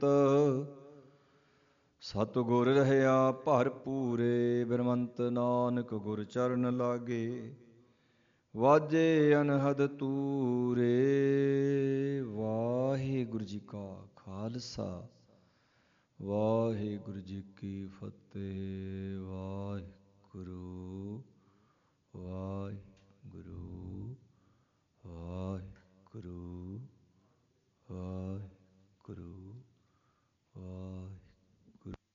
ਨਿਤ। ਸਤਿਗੁਰ ਰਹਿਆ ਭਰਪੂਰੇ, ਬਿਨਵੰਤ ਨਾਨਕ ਗੁਰ ਚਰਨ ਲਾਗੇ। ਵਾਜੇ ਅਨਹਦ ਤੂਰੇ। ਵਾਹਿਗੁਰੂ ਜੀ ਕਾ ਖਾਲਸਾ, ਵਾਹਿਗੁਰੂ ਜੀ ਕੀ ਫਤਿਹ। ਵਾਹਿਗੁਰੂ ਵਾਹਿਗੁਰੂ।